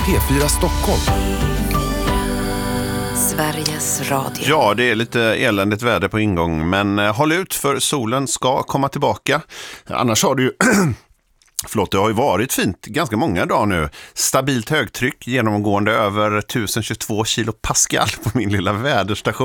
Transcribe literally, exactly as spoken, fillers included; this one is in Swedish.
P fyra Stockholm. Sveriges Radio. Ja, det är lite eländigt väder på ingång, men håll ut för solen ska komma tillbaka. Annars har det ju... Förlåt, det har ju varit fint ganska många dagar nu. Stabilt högtryck genomgående över tusen tjugotvå kilo Pascal på min lilla väderstation.